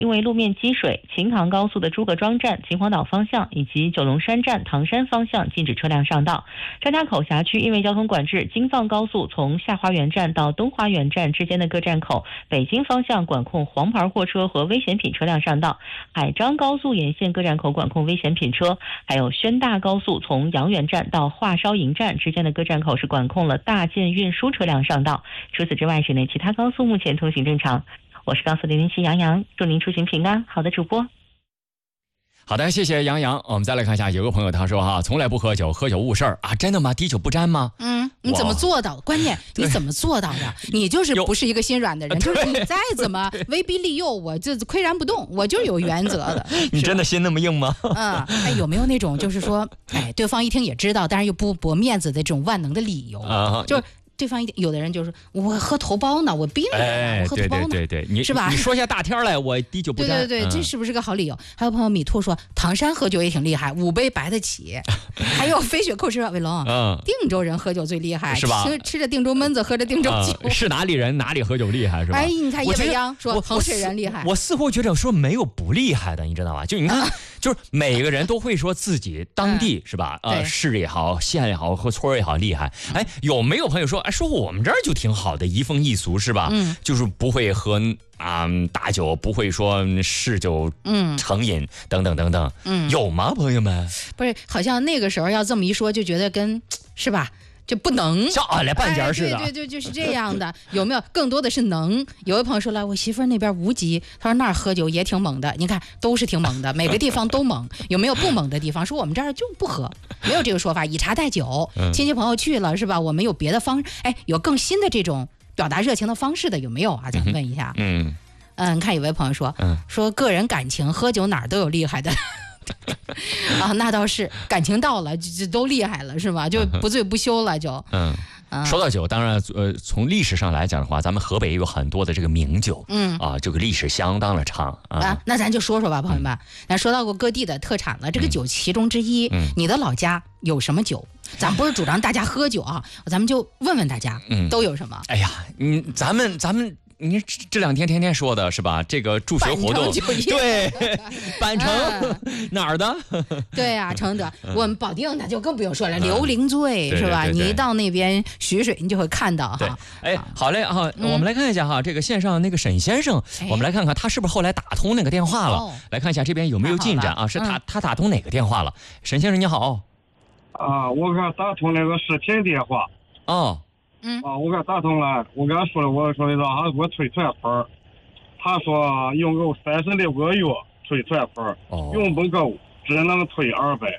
因为路面积水，秦唐高速的诸葛庄站、秦皇岛方向以及九龙山站、唐山方向禁止车辆上道。张家口辖区因为交通管制，京藏高速从下花园站到东花园站之间的各站口，北京方向管控黄牌货车和危险品车辆上道。海张高速沿线各站口管控危险品车，还有宣大高速从阳园站到华烧营站之间的各站口是管控了大件运输车辆上道。除此之外，省内其他高速目前通行正常。我是高速007杨洋，祝您出行平安。好的，主播。 好的，谢谢杨洋。我们再来看一下，有个朋友他说哈，从来不喝酒，喝酒误事儿啊，真的吗？滴酒不沾吗？ 你怎么做到的？关键你怎么做到的？你就是不是一个心软的人，就是你再怎么威逼利诱，我就岿然不动，我就是有原则的。 你真的心那么硬吗？ 有没有那种就是说，对方一听也知道，但是又不驳面子的这种万能的理由？就是对方有的人就是我喝头孢呢，我病了，我喝头孢呢， 对，你是吧？ 你说下大天来，我滴酒不沾。 对，这是不是个好理由？还有朋友米兔说，唐山喝酒也挺厉害，5杯白得起。还有飞雪扣吃伟龙，定州人喝酒最厉害， 是吧？ 吃着定州闷子，喝着定州酒。 是哪里人哪里喝酒厉害是吧？ 你看叶未央说衡水人厉害， 我似乎觉得说没有不厉害的，你知道吗？就你看，就是每个人都会说自己当地是吧？市也好，县也好，或村也好厉害。有没有朋友说，说我们这儿就挺好的，移风易俗是吧？就是不会喝大酒，不会说嗜酒成瘾等等等等。有吗，朋友们？ 不是，好像那个时候要这么一说，就觉得跟是吧？就不能像俺来半截似的， 对，就是这样的。有没有更多的是能？有位朋友说了，我媳妇儿那边无极，他说那儿喝酒也挺猛的。你看都是挺猛的，每个地方都猛。有没有不猛的地方？说我们这儿就不喝，没有这个说法。以茶代酒，亲戚朋友去了是吧？我们有别的方式，有更新的这种表达热情的方式的有没有啊？咱们问一下。看有位朋友说，说个人感情喝酒哪儿都有厉害的。那倒是，感情到了就都厉害了是吧？就不醉不休了就。 说到酒，当然从历史上来讲的话，咱们河北有很多的这个名酒，这个历史相当的长那咱就说说吧，朋友们。咱说到过各地的特产了，这个酒其中之一，你的老家有什么酒？咱不是主张大家喝酒啊，咱们就问问大家，都有什么？ 咱们。你这2天天天说的是吧？这个助学活动，对，板城哪儿的？ 对啊，承德，我们保定那就更不用说了，刘伶醉是吧？你一到那边徐水，你就会看到哈。 好嘞啊，我们来看一下哈，这个线上那个沈先生，我们来看看他是不是后来打通那个电话了？来看一下这边有没有进展啊？是他打通哪个电话了？沈先生你好。 我给他打通那个视频电话。我给他打通了，我跟他说了，我说的让他给我退团费，他说用够36个月退团费，用不够只能退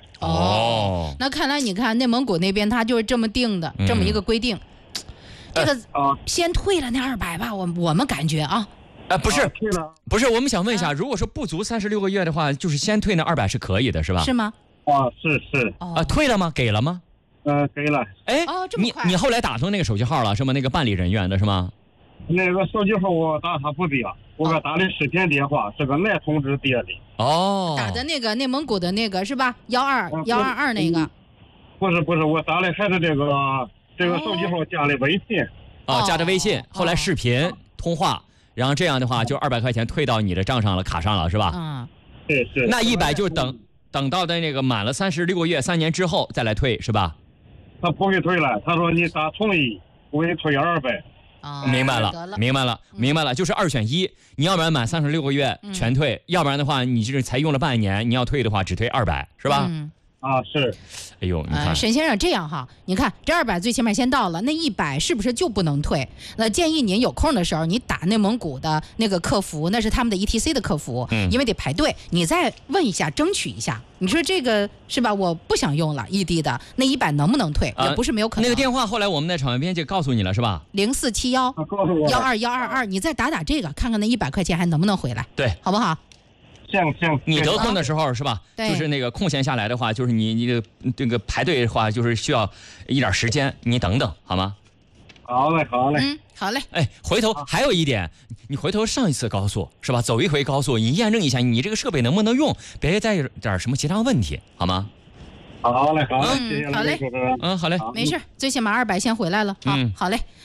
200。 那看来你看内蒙古那边他就是这么定的，这么一个规定。这个先退了那200吧，我们感觉不是，我们想问一下，如果说不足36个月的话，就是先退那200是可以的是吧？ 是吗？ 是。 退了吗？给了吗？ 给了。 这么快？ 你后来打通那个手机号了是吗？那个办理人员的是吗？ 那个手机号我打他不接，我给他打的视频电话，是个男同志接的。 打的那个内蒙古的那个是吧？122那个。 不是，我打的还是这个手机号加的微信。 加的微信，后来视频通话，然后这样的话就200块钱退到你的账上了，卡上了是吧？ 是。 那100就等到的那个满了36个月3年之后再来退是吧？ 他不给退了，他说你打同意，我给你退200。 明白了，就是2选1，你要不然满36个月全退，要不然的话你就是才用了半年，你要退的话只退200，是吧？ 是。 哎呦，你看沈先生这样哈，你看这200最起码先到了，那100是不是就不能退？那建议您有空的时候，你打内蒙古的那个客服，那是他们的 ETC 的客服，因为得排队，你再问一下，争取一下。你说这个是吧？我不想用了，异地的那100能不能退？也不是没有可能。 那个电话后来我们的场外编辑告诉你了是吧 ？0471-12122，你再打这个，看看那100块钱还能不能回来？ 对， 好不好？ 行， 你得空的时候是吧？就是那个空闲下来的话，就是你的这个排队的话，就是需要一点时间，你等等好吗？ 好嘞。 好嘞。 回头还有一点，你回头上一次高速是吧？走一回高速，你验证一下你这个设备能不能用，别再有点什么其他问题，好吗？ 好嘞。 好嘞。 好嘞， 没事，最起码200先回来了。好嘞。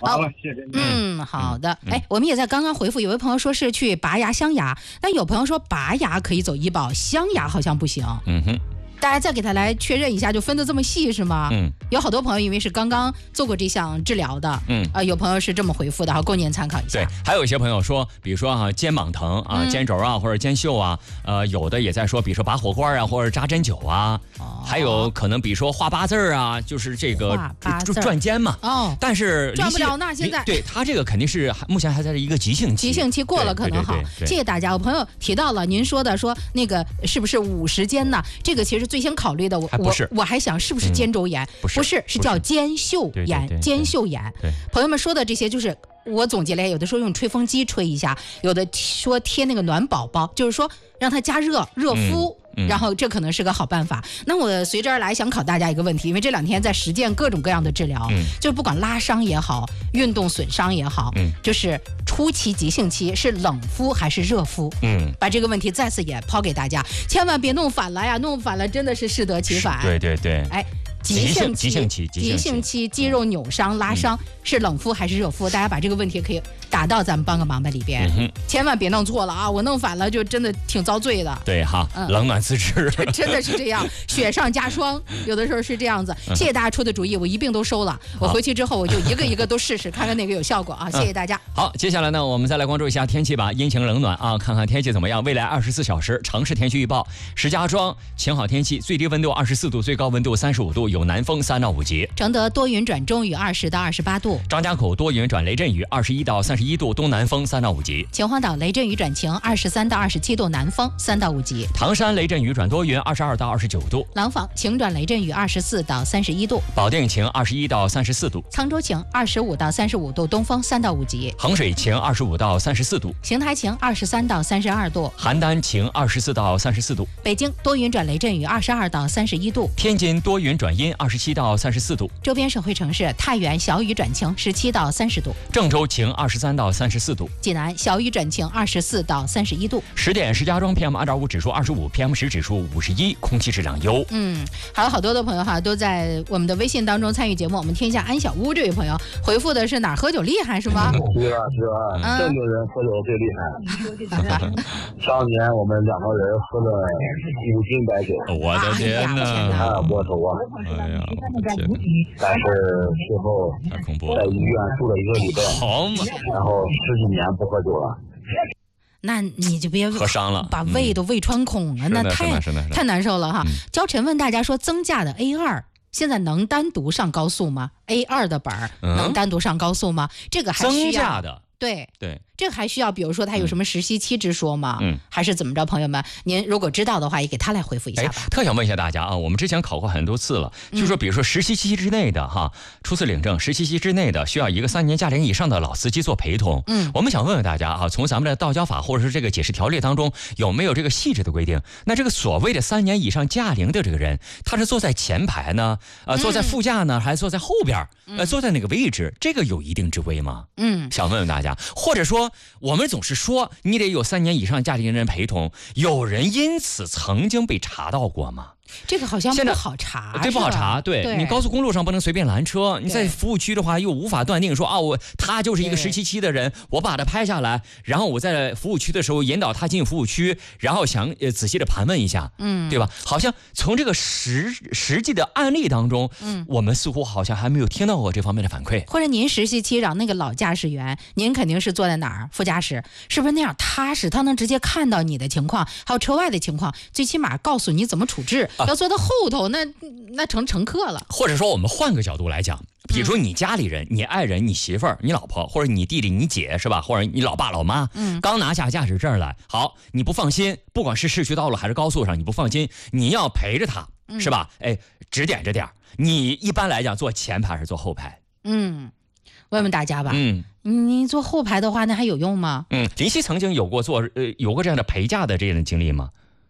好了，谢谢你。好的。我们也在刚刚回复，有位朋友说是去拔牙镶牙，但有朋友说拔牙可以走医保，镶牙好像不行。大家再给他来确认一下，就分得这么细是吗？有好多朋友因为是刚刚做过这项治疗的，有朋友是这么回复的，供您参考一下。 对，还有一些朋友说，比如说肩膀疼啊、肩轴啊或者肩袖啊，有的也在说，比如说拔火罐啊或者扎针灸啊，还有可能比如说画八字啊，就是这个转肩嘛。但是转不了那现在。 对他这个肯定是目前还在一个急性期过了可能好。谢谢大家，我朋友提到了您说的说那个是不是50肩呢？这个其实最先考虑的我还想是不是肩周炎？不是，是叫肩袖炎。肩袖炎，朋友们说的这些就是我总结了，有的说用吹风机吹一下，有的说贴那个暖宝宝，就是说让它加热敷。然后这可能是个好办法。那我随之而来想考大家一个问题，因为这2天在实践各种各样的治疗，就是不管拉伤也好，运动损伤也好，就是初期急性期是冷敷还是热敷？把这个问题再次也抛给大家，千万别弄反了呀，弄反了真的是适得其反。 对。急性期肌肉扭伤拉伤是冷敷还是热敷？大家把这个问题可以打到咱们帮个忙吧里边，千万别弄错了啊！我弄反了就真的挺遭罪的。 对哈，冷暖自知， 真的是这样，雪上加霜，有的时候是这样子。谢谢大家出的主意，我一并都收了。我回去之后我就一个一个都试试，看看哪个有效果啊！谢谢大家。 好，接下来呢，我们再来关注一下天气吧，阴晴冷暖啊，看看天气怎么样。未来24小时城市天气预报：石家庄晴好天气，最低温度24度，最高温度35度，有南风3到5级。 承德多云转中雨20到28度。 张家口多云转雷阵雨21到31度，东南风3到5级。 秦皇岛雷阵雨转晴23到27度，南风3到5级。 唐山雷阵雨转多云22到29度。 廊坊晴转雷阵雨24到31度。 保定晴21到34度。 沧州晴25到35度，东风3到5级。 衡水晴25到34度。 邢台晴23到32度。 邯郸晴24到34度。 北京多云转雷阵雨22到31度。 天津多云转阴27到34度。 周边省会城市太原小雨转晴17到30度。 郑州晴23到34度。 济南小雨转晴24到31度。 10点，石家庄 PM2.5 指数25 ，PM10 指数51，空气质量优。 还有好多的朋友哈都在我们的微信当中参与节目。我们听一下安小屋这位朋友回复的是哪儿喝酒厉害是吗？ 是啊，郑州人喝酒最厉害。当年我们2个人喝了5斤白酒， 我的天哪， 摸头啊！ 哎呀， 但是最后太恐怖了， 在医院住了1个礼拜， 好嘛， 然后10几年不喝酒了。 那你就别喝伤了， 把胃都胃穿孔了，那太难受了哈。焦晨问大家说，增驾的 A2现在能单独上高速吗？A2的本儿能单独上高速吗？这个还需要增驾的， 对，这个还需要，比如说他有什么实习期之说吗？还是怎么着？朋友们，您如果知道的话，也给他来回复一下吧。 特想问一下大家啊，我们之前考过很多次了，就是说，比如说实习期之内的哈，初次领证，实习期之内的需要一个3年驾龄以上的老司机做陪同。我们想问问大家啊，从咱们的道交法或者是这个解释条例当中有没有这个细致的规定？那这个所谓的3年以上驾龄的这个人，他是坐在前排呢，坐在副驾呢，还是坐在后边？坐在哪个位置？这个有一定之规吗？想问问大家，或者说我们总是说你得有3年以上驾龄人陪同，有人因此曾经被查到过吗？ 这个好像不好查， 对，不好查。对，你高速公路上不能随便拦车，你在服务区的话又无法断定说他就是一个实习期的人，我把他拍下来，然后我在服务区的时候引导他进服务区，然后想仔细的盘问一下，对吧？好像从这个实际的案例当中，我们似乎好像还没有听到过这方面的反馈。 或者您实习期让那个老驾驶员，您肯定是坐在哪儿？副驾驶，是不是那样踏实？他能直接看到你的情况，还有车外的情况，最起码告诉你怎么处置。要坐到后头，那成乘客了。 或者说，我们换个角度来讲，比如说你家里人、你爱人、你媳妇儿、你老婆，或者你弟弟、你姐，是吧？或者你老爸老妈，刚拿下驾驶证来，好，你不放心，不管是市区道路还是高速上，你不放心，你要陪着他，是吧？指点着点。你一般来讲坐前排还是坐后排？ 问问大家吧。你坐后排的话，那还有用吗？ 林夕曾经有过这样的陪驾的这样的经历吗？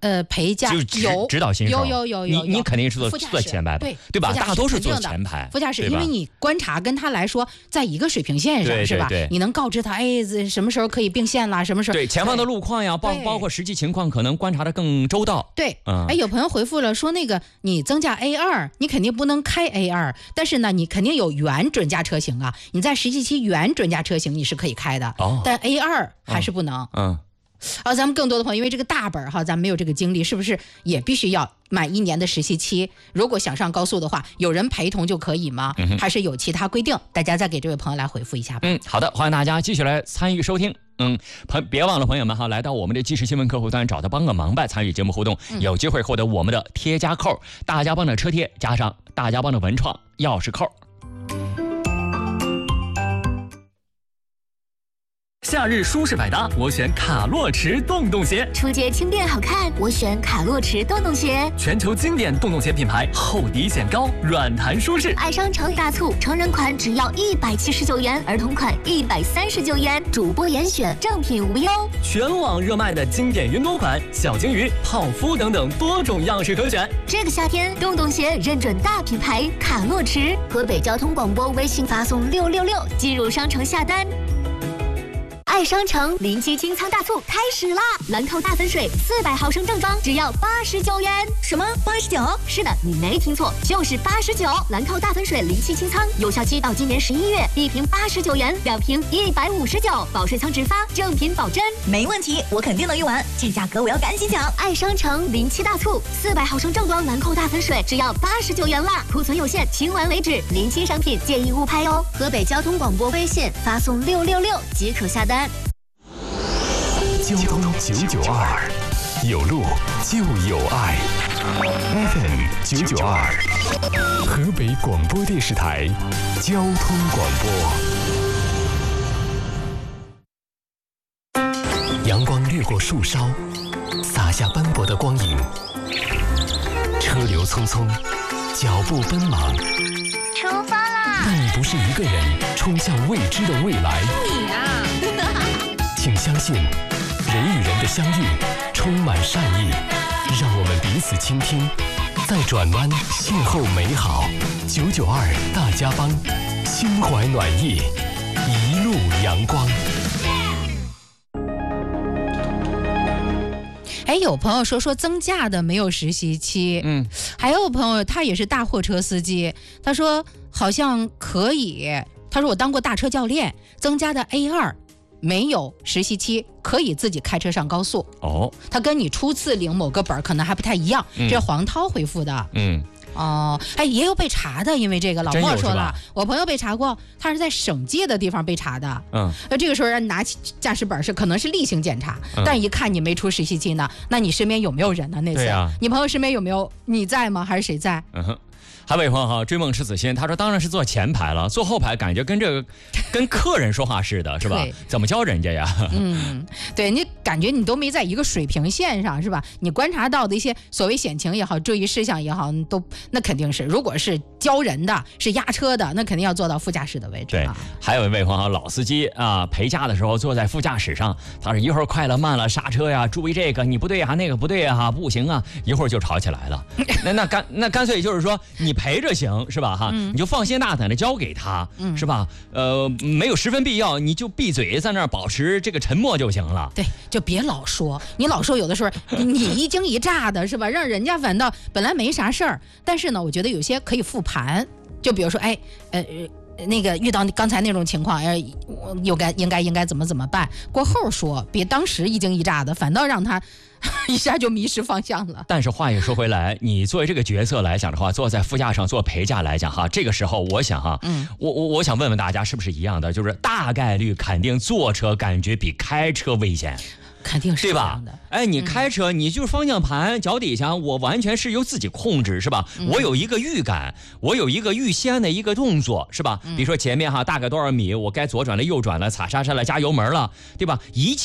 陪驾就指导新手有， 你肯定是坐前排吧？对吧？大多数坐前排， 副驾驶，因为你观察跟他来说在一个水平线上，是吧？你能告知他，什么时候可以并线啦？什么时候？ 对前方的路况呀，包括实际情况，可能观察的更周到。 对，有朋友回复了说，那个你增驾 A2，你肯定不能开 A2，但是呢，你肯定有原准驾车型啊，你在实习期原准驾车型你是可以开的，但 A2还是不能。咱们更多的朋友因为这个大本哈，咱们没有这个经历，是不是也必须要满1年的实习期？如果想上高速的话，有人陪同就可以吗？还是有其他规定？大家再给这位朋友来回复一下吧。 好的，欢迎大家继续来参与收听。别忘了朋友们哈，来到我们的即时新闻客户端找到帮个忙吧，参与节目互动，有机会获得我们的贴加扣，大家帮的车贴加上大家帮的文创钥匙扣。 夏日舒适百搭，我选卡洛驰洞洞鞋； 出街轻便好看，我选卡洛驰洞洞鞋。 全球经典洞洞鞋品牌，厚底显高，软弹舒适。 爱商城大促，成人款只要179元，儿童款139元，主播严选，正品无忧。 全网热卖的经典云朵款、小金鱼、泡芙等等多种样式可选。 这个夏天，洞洞鞋认准大品牌卡洛驰。河北交通广播微信发送666，进入商城下单。爱商城临期清仓大促开始啦！兰蔻大粉水400毫升正装只要89元。什么89？是的，你没听错，就是89。兰蔻大粉水临期清仓，有效期到今年11月，1瓶89元，2瓶159，保税仓直发，正品保真。 没问题，我肯定能用完，这价格我要赶紧抢！ 爱商城临期大促，400毫升正装兰蔻大粉水只要89元啦，库存有限，清完为止，临期商品建议误拍哦。河北交通广播微信发送666即可下单。 交通992，有路就有爱。FM 992，河北广播电视台交通广播。阳光掠过树梢，洒下斑驳的光影。车流匆匆，脚步奔忙。 出发啦！ 但你不是一个人冲向未知的未来。 你啊！ 请相信。人与人的相遇充满善意，让我们彼此倾听，在转弯邂逅美好。992大家帮，心怀暖意，一路阳光。 有朋友说增驾的没有实习期，还有朋友他也是大货车司机，他说好像可以，他说我当过大车教练，增加的 A2。没有实习期，可以自己开车上高速。他跟你初次领某个本可能还不太一样。这是黄涛回复的。也有被查的，因为这个老莫说了，我朋友被查过，他是在省界的地方被查的。这个时候让你拿起驾驶本可能是例行检查，但一看你没出实习期呢，那你身边有没有人呢？那次你朋友身边有没有你在吗？还是谁在？ 还有一朋友追梦赤子心，他说当然是坐前排了，坐后排感觉跟客人说话似的，是吧？怎么教人家呀？ 对，你感觉你都没在一个水平线上，是吧？你观察到的一些所谓险情也好，注意事项也好，那肯定是，如果是教人的，是压车的，那肯定要坐到副驾驶的位置。 对，还有一位朋友老司机啊，陪驾的时候坐在副驾驶上，他说一会儿快了慢了刹车呀，注意这个你不对啊，那个不对啊，不行啊，一会儿就吵起来了。那干脆就是说你陪着行是吧？你就放心大胆的交给他，是吧？没有十分必要，你就闭嘴在那儿保持这个沉默就行了。 对，就别老说，你老说有的时候你一惊一乍的是吧？让人家反倒本来没啥事儿，但是呢，我觉得有些可以复盘，就比如说那个遇到刚才那种情况，应该怎么办？过后说，别当时一惊一乍的，反倒让他一下就迷失方向了。 但是话也说回来，你作为这个角色来讲的话，坐在副驾上做陪驾来讲哈，这个时候我想哈，我想问问大家是不是一样的，就是大概率肯定坐车感觉比开车危险。 肯定是这样的， 对吧？你开车，你就是方向盘、脚底下，我完全是由自己控制，是吧？我有一个预感，我有一个预先的一个动作，是吧？比如说前面大概多少米，我该左转了、右转了、踩刹车了、加油门了，对吧？一切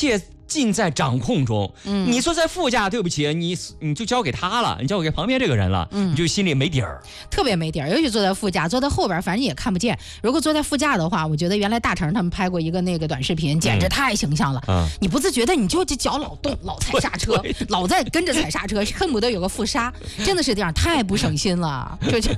尽在掌控中。你坐在副驾，对不起，你就交给他了，你交给旁边这个人了，你就心里没底儿， 特别没底儿。尤其坐在副驾，坐在后边，反正也看不见。如果坐在副驾的话，我觉得原来大成他们拍过一个那个短视频，简直太形象了。你不自觉的你就这脚老动，老踩刹车，老在跟着踩刹车，恨不得有个副刹，真的是这样，太不省心了。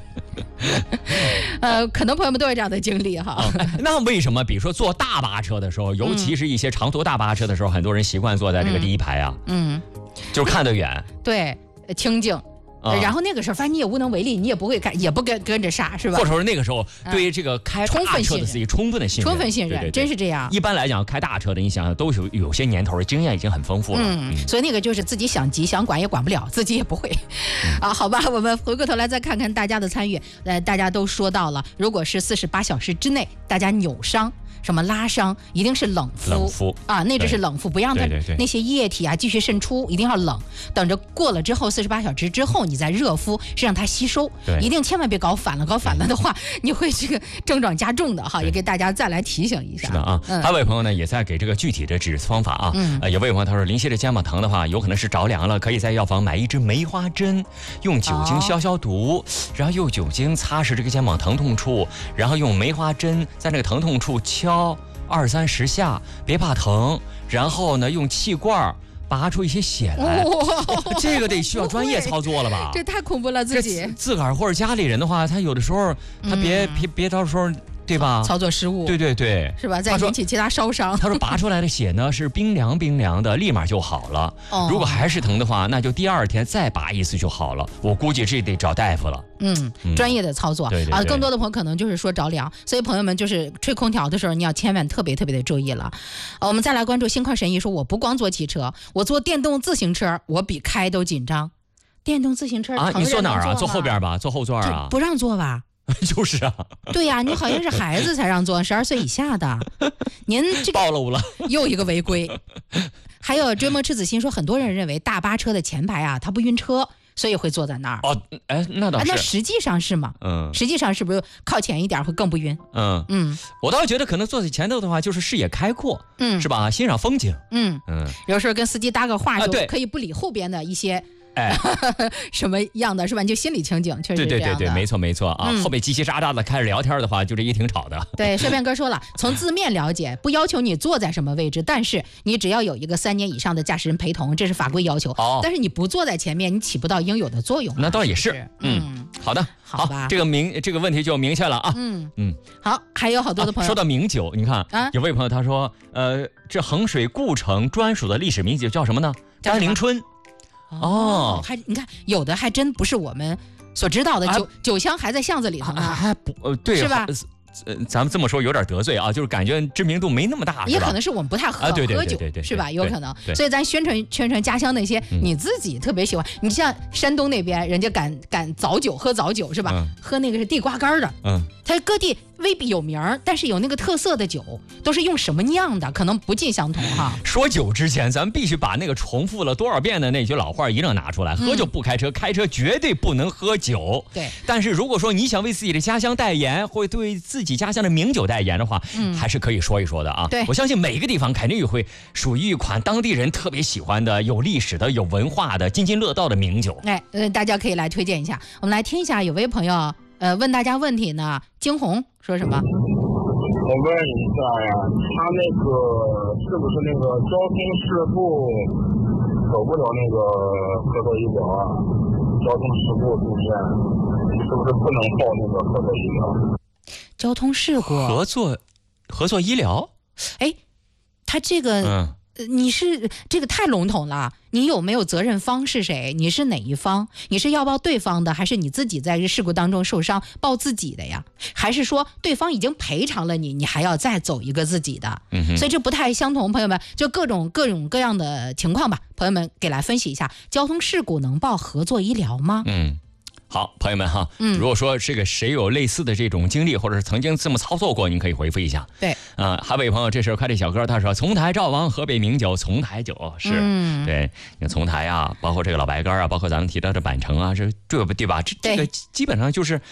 可能朋友们都有这样的经历哈。 那为什么比如说坐大巴车的时候，尤其是一些长途大巴车的时候，很多人习惯坐在这个第一排啊？就是看得远， 对，清静。然后那个时候，反正你也无能为力，你也不会也不跟着刹，是吧？ 或者说那个时候对于这个开大车的司机充分的信任， 充分信任， 对， 真是这样。 一般来讲，开大车的，你想想都有些年头，经验已经很丰富了。 所以那个就是自己想急想管也管不了，自己也不会。好吧，我们回过头来再看看大家的参与。大家都说到了，如果是48小时之内，大家扭伤。什么拉伤一定是冷敷啊，那只是冷敷，不让它那些液体啊继续渗出，一定要冷。等着过了之后48小时之后，你再热敷，是让它吸收。一定千万别搞反了，搞反了的话，你会这个症状加重的哈。也给大家再来提醒一下。 是的啊，还有位朋友呢也在给这个具体的指示方法啊。有位朋友他说，临歇着肩膀疼的话，有可能是着凉了，可以在药房买一支梅花针，用酒精消毒，然后用酒精擦拭这个肩膀疼痛处，然后用梅花针在那个疼痛处敲20-30下，别怕疼，然后呢用气罐拔出一些血来。这个得需要专业操作了吧？ 这太恐怖了， 自个儿或者家里人的话，他有的时候他别到时候。对吧？ 操作失误， 对， 是吧？再引起其他烧伤。 他说拔出来的血呢是冰凉的，立马就好了。如果还是疼的话，那就第2天再拔一次就好了。我估计这得找大夫了。 专业的操作。 对。 更多的朋友可能就是说着凉，所以朋友们就是吹空调的时候，你要千万特别的注意了。我们再来关注心旷神怡说，我不光坐汽车，我坐电动自行车，我比开都紧张。电动自行车你坐哪儿啊？坐后边吧，坐后座啊？ 不让坐吧？ 就是啊， 对呀，你好像是孩子才让坐，12岁以下的，您这个暴露了， 又一个违规。还有追梦赤子心说，很多人认为大巴车的前排啊，他不晕车，所以会坐在那儿。 那倒是。 那实际上是吗？实际上是不是靠前一点会更不晕？ 我倒觉得可能坐在前头的话，就是视野开阔，是吧？欣赏风景。 有时候跟司机搭个话，就可以不理后边的一些。什么样的是吧？你就心理情景，确实是这样的。 对，没错啊。后面叽叽喳喳的开始聊天的话，就这也挺吵的。 对，帅变哥说了，从字面了解，不要求你坐在什么位置，但是你只要有一个3年以上的驾驶人陪同，这是法规要求。但是你不坐在前面，你起不到应有的作用。 那倒也是。好的， 好吧， 这个问题就明确了啊。 好，还有好多的朋友说到名酒，你看有位朋友他说，这衡水故城专属的历史名酒叫什么呢？甘陵春。 你看有的还真不是我们所知道的，酒香还在巷子里头呢， 还不对， 是吧？ 咱们这么说有点得罪啊，就是感觉知名度没那么大， 也可能是我们不太喝酒，是吧？有可能，所以咱宣传家乡那些你自己特别喜欢。你像山东那边，人家赶早酒，喝早酒是吧？喝那个是地瓜干的，它各地未必有名儿，但是有那个特色的酒，都是用什么酿的，可能不尽相同哈。 说酒之前，咱们必须把那个重复了多少遍的那句老话一定拿出来：喝酒不开车，开车绝对不能喝酒。 对。 但是如果说你想为自己的家乡代言，或对自己家乡的名酒代言的话，还是可以说一说的啊。 对， 我相信每个地方肯定也会属于一款当地人特别喜欢的、有历史的、有文化的、津津乐道的名酒。 大家可以来推荐一下。我们来听一下，有位朋友问大家问题呢，惊鸿说什么？ 我问一下呀，他那个是不是那个交通事故走不了那个合作医疗啊？交通事故出现，是不是不能报那个合作医疗？ 交通事故合作医疗？ 他这个你是这个太笼统了，你有没有责任方是谁？你是哪一方？你是要报对方的，还是你自己在这事故当中受伤报自己的呀？还是说对方已经赔偿了你，你还要再走一个自己的？所以这不太相同，朋友们，就各种各样的情况吧，朋友们给来分析一下，交通事故能报合作医疗吗？ 好，朋友们哈，如果说这个谁有类似的这种经历，或者是曾经这么操作过，您可以回复一下。 对， 还有位朋友，这时候快递小哥他说，丛台赵王河北名酒丛台酒是，对，你看丛台啊，包括这个老白干啊，包括咱们提到的板城啊，这对吧？这个基本上就是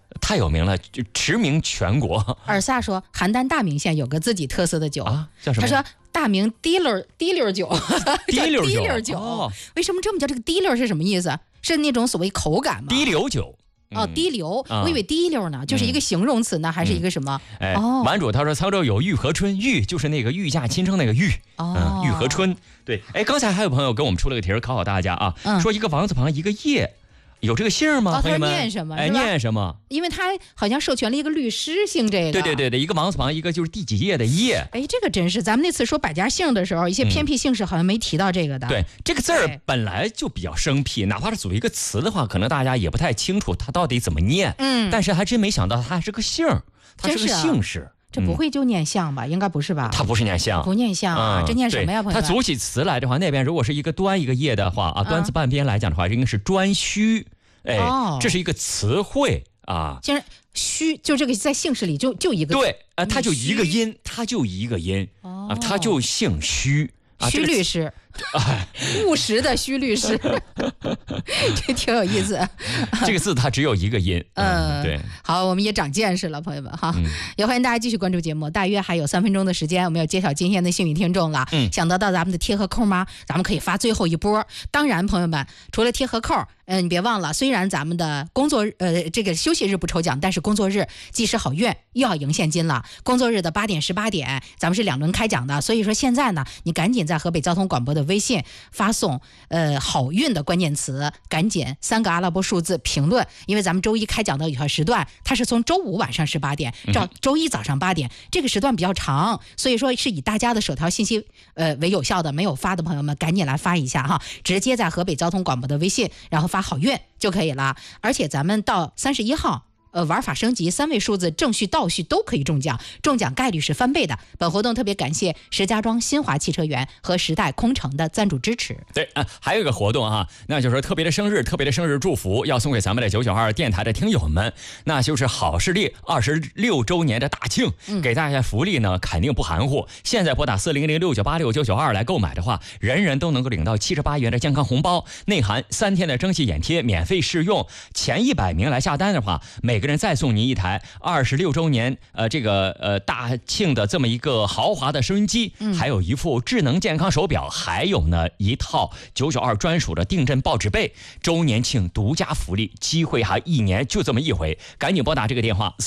太有名了，就驰名全国。 尔萨说，邯郸大名县有个自己特色的酒啊，叫什么？ 他说大名滴溜酒， 滴溜酒。 哦， 为什么这么叫？这个滴溜是什么意思？是那种所谓口感吗？ 滴溜酒。 哦，滴溜，我以为滴溜呢，就是一个形容词呢，还是一个什么？ 玩主他说沧州有玉河春，玉就是那个御驾亲征那个玉，玉河春。对，刚才还有朋友跟我们出了个题考大家啊，说一个王字旁一个叶。有这个姓吗？朋友们， 念什么？ 念什么？ 因为他好像授权了一个律师姓这个。 对，一个王字旁，一个就是第几页的页。 这个真是，咱们那次说百家姓的时候，一些偏僻姓氏好像没提到这个的。 对，这个字儿本来就比较生僻，哪怕是组一个词的话，可能大家也不太清楚它到底怎么念。但是还真没想到它是个姓，它是个姓氏。 这不会就念相吧？应该不是吧？ 它不是念相， 不念相啊，这念什么呀？朋友们， 它组起词来的话，那边如果是一个端一个叶的话啊，端字半边来讲的话，应该是专虚。这是一个词汇啊。 其实虚就这个在姓氏里就一个。 对它就一个音，它就一个音它就姓虚。 虚律师，务实的虚律师，这挺有意思。 这个字它只有一个音。对。 好，我们也长见识了，朋友们哈。也欢迎大家继续关注节目。大约还有3分钟的时间，我们要揭晓今天的幸运听众了。想得到咱们的贴和扣吗？咱们可以发最后一波。当然，朋友们，除了贴和扣，你别忘了，虽然咱们的工作这个休息日不抽奖，但是工作日计时好运又要赢现金了。工作日的8点、18点，咱们是2轮开奖的。所以说现在呢，你赶紧在河北交通广播的微信发送好运的关键词，赶紧3个阿拉伯数字评论，因为咱们周一开奖的有条时段，它是从周五晚上18点到周一早上8点，这个时段比较长，所以说是以大家的首条信息为有效的。没有发的朋友们赶紧来发一下哈，直接在河北交通广播的微信，然后发好运就可以了。而且咱们到31号玩法升级，3位数字正序倒序都可以中奖，中奖概率是翻倍的。本活动特别感谢石家庄新华汽车园和时代空城的赞助支持。 对还有一个活动哈，那就是特别的生日祝福要送给咱们的992电台的听友们，那就是好视力26周年的大庆，给大家福利呢肯定不含糊。现在拨打40069869992来购买的话，人人都能够领到78元的健康红包，内含3天的蒸汽眼贴免费试用。前100名来下单的话，每个人再送您一台26周年大庆的这么一个豪华的收音机，还有一副智能健康手表，还有呢一套992专属的定震报纸被。周年庆独家福利，机会还1年就这么一回，赶紧拨打这个电话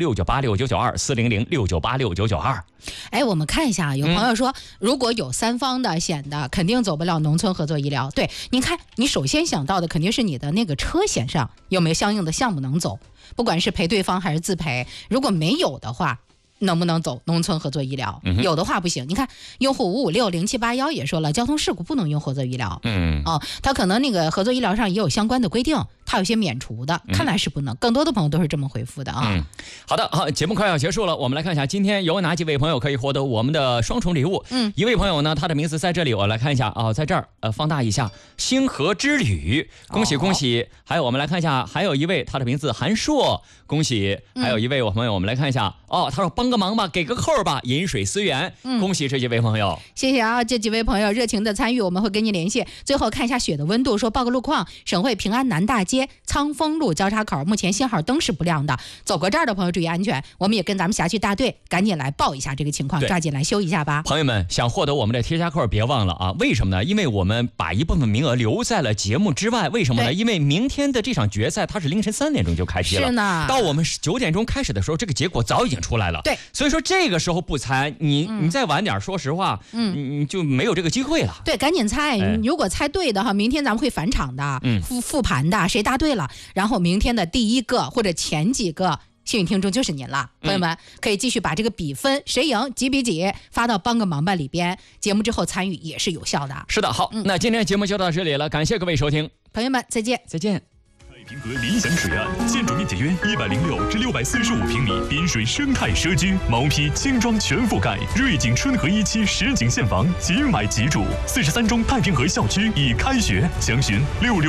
40069869922，40069869992。 我们看一下，有朋友说如果有3方的险的，肯定走不了农村合作医疗。对，你看你首先想到的肯定是你的那个车险上有没有相应的项目能走，不管是赔对方还是自赔。如果没有的话，能不能走农村合作医疗？有的话不行。你看用户5560781也说了，交通事故不能用合作医疗。他可能那个合作医疗上也有相关的规定，他有些免除的，看来是不能。更多的朋友都是这么回复的啊。 好的，好，节目快要结束了，我们来看一下今天有哪几位朋友可以获得我们的双重礼物。一位朋友呢，他的名字在这里，我来看一下在这儿放大一下，星河之旅，恭喜恭喜。还有我们来看一下，还有一位他的名字韩硕，恭喜。还有一位朋友，我们来看一下他说帮个忙吧，给个扣吧，饮水思源。恭喜这几位朋友， 谢谢啊，这几位朋友热情的参与，我们会跟你联系。最后看一下雪的温度，说报个路况，省会平安南大街沧丰路交叉口目前信号灯是不亮的，走过这儿的朋友注意安全。我们也跟咱们辖区大队赶紧来报一下这个情况，抓紧来修一下吧。 朋友们想获得我们的贴加扣别忘了啊，为什么呢？因为我们把一部分名额留在了节目之外。为什么呢？因为明天的这场决赛它是凌晨3点钟就开踢了， 是呢， 到我们9点钟开始的时候，这个结果早已经出来了。 对， 所以说这个时候不猜，你再晚点，说实话，你就没有这个机会了。 对，赶紧猜，如果猜对的哈，明天咱们会返场的，复盘的，谁答对了，然后明天的第一个或者前几个幸运听众就是您了。朋友们可以继续把这个比分谁赢几比几发到帮个忙吧里边，节目之后参与也是有效的。 是的，好，那今天节目就到这里了，感谢各位收听， 朋友们再见。 再见。 太平河理想水岸，建筑面积约106至645平米，滨水生态社区，毛坯轻装全覆盖，瑞景春和1期实景现房，即买即住。43中太平河校区已开学，详询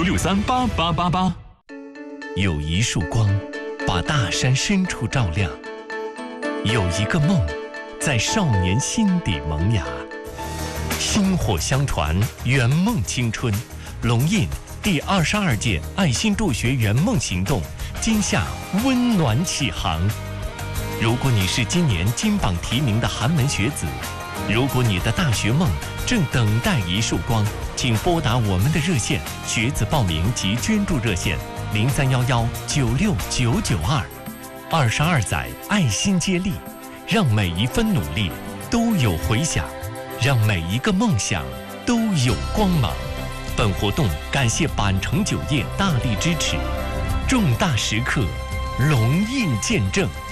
6663888888。 有一束光，把大山深处照亮；有一个梦，在少年心底萌芽。薪火相传，圆梦青春。龙印第22届爱心助学圆梦行动今夏温暖启航。如果你是今年金榜题名的寒门学子，如果你的大学梦正等待一束光，请拨打我们的热线，学子报名及捐助热线0311969992。22载爱心接力，让每一分努力都有回响，让每一个梦想都有光芒。本活动感谢板城酒业大力支持，重大时刻龙印见证。